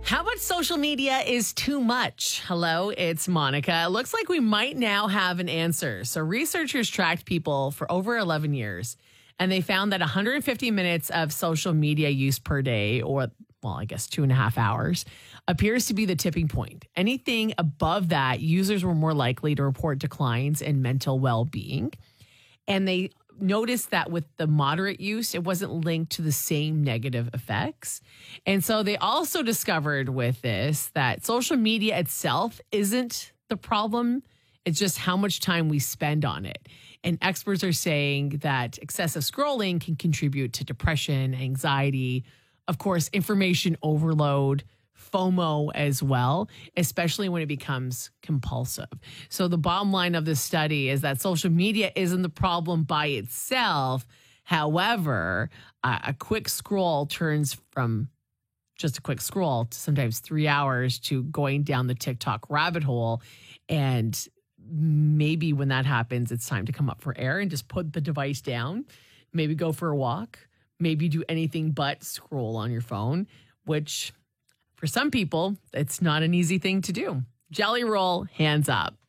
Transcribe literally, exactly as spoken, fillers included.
How much social media is too much? Hello, it's Monica. It looks like we might now have an answer. So researchers tracked people for over eleven years, and they found that one hundred fifty minutes of social media use per day, or, well, I guess two and a half hours, appears to be the tipping point. Anything above that, users were more likely to report declines in mental well-being. And they noticed that with the moderate use, it wasn't linked to the same negative effects. And so they also discovered with this that social media itself isn't the problem. It's just how much time we spend on it. And experts are saying that excessive scrolling can contribute to depression, anxiety, of course, information overload, FOMO as well, especially when it becomes compulsive. So the bottom line of this study is that social media isn't the problem by itself. However, a, a quick scroll turns from just a quick scroll to sometimes three hours to going down the TikTok rabbit hole. And maybe when that happens, it's time to come up for air and just put the device down, maybe go for a walk, maybe do anything but scroll on your phone, which for some people, it's not an easy thing to do. Jelly Roll, hands up.